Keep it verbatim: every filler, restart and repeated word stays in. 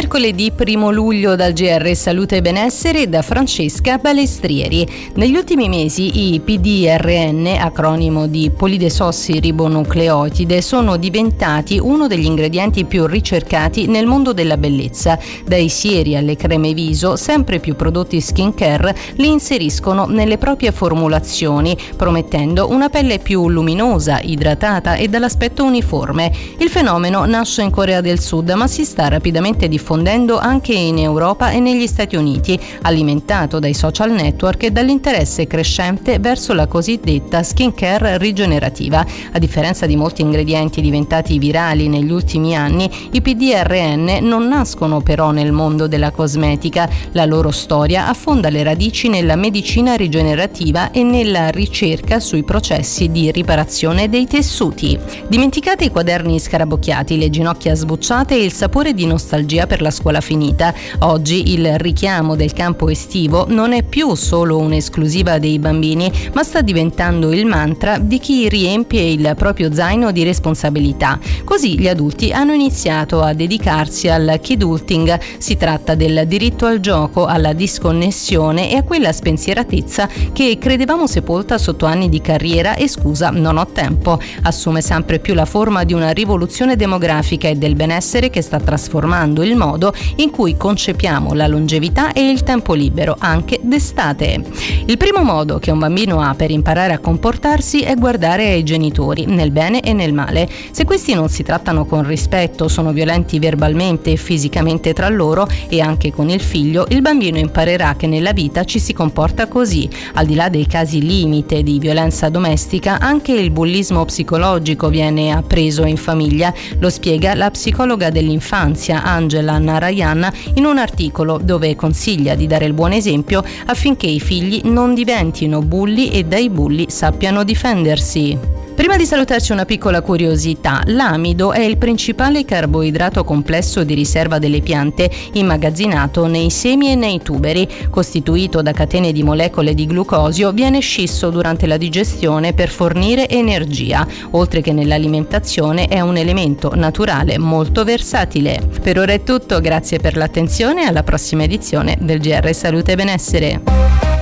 mercoledì primo luglio dal G R Salute e Benessere da Francesca Balestrieri. Negli ultimi mesi i P D R N, acronimo di polidesossiribonucleotide, sono diventati uno degli ingredienti più ricercati nel mondo della bellezza. Dai sieri alle creme viso, sempre più prodotti skincare li inseriscono nelle proprie formulazioni, promettendo una pelle più luminosa, idratata e dall'aspetto uniforme. Il fenomeno nasce in Corea del Sud, ma si sta rapidamente diffondendo anche in Europa e negli Stati Uniti, alimentato dai social network e dall'interesse crescente verso la cosiddetta skincare rigenerativa. A differenza di molti ingredienti diventati virali negli ultimi anni, i P D R N non nascono però nel mondo della cosmetica. La loro storia affonda le radici nella medicina rigenerativa e nella ricerca sui processi di riparazione dei tessuti. Dimenticate i quaderni scarabocchiati, le ginocchia sbucciate e il sapore di nostalgia per la scuola finita. Oggi il richiamo del campo estivo non è più solo un'esclusiva dei bambini, ma sta diventando il mantra di chi riempie il proprio zaino di responsabilità. Così gli adulti hanno iniziato a dedicarsi al kidulting. Si tratta del diritto al gioco, alla disconnessione e a quella spensieratezza che credevamo sepolta sotto anni di carriera e scusa non ho tempo. Assume sempre più la forma di una rivoluzione demografica e del benessere che sta trasformando il modo in cui concepiamo la longevità e il tempo libero, anche d'estate. Il primo modo che un bambino ha per imparare a comportarsi è guardare ai genitori, nel bene e nel male. Se questi non si trattano con rispetto, sono violenti verbalmente e fisicamente tra loro e anche con il figlio, il bambino imparerà che nella vita ci si comporta così. Al di là dei casi limite di violenza domestica, anche il bullismo psicologico viene appreso in famiglia. Lo spiega la psicologa dell'infanzia Angela Narayan in un articolo dove consiglia di dare il buon esempio affinché i figli non diventino bulli e dai bulli sappiano difendersi. Prima di salutarci una piccola curiosità: l'amido è il principale carboidrato complesso di riserva delle piante, immagazzinato nei semi e nei tuberi. Costituito da catene di molecole di glucosio, viene scisso durante la digestione per fornire energia. Oltre che nell'alimentazione, è un elemento naturale molto versatile. Per ora è tutto, grazie per l'attenzione e alla prossima edizione del G R Salute e Benessere.